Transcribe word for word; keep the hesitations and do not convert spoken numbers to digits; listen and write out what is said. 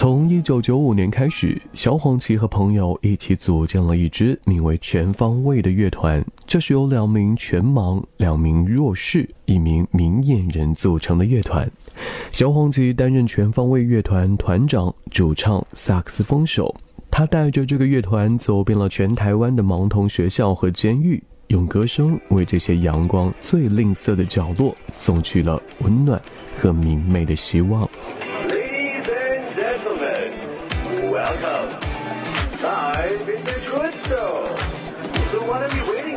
从一九九五年开始，萧煌奇和朋友一起组建了一支名为全方位的乐团，这是由两名全盲、两名弱视、一名明眼人组成的乐团。萧煌奇担任全方位乐团团长、主唱、萨克斯风手，他带着这个乐团走遍了全台湾的盲童学校和监狱，用歌声为这些阳光最吝啬的角落送去了温暖和明媚的希望。 Welcome. Time is the good show. So what are we waiting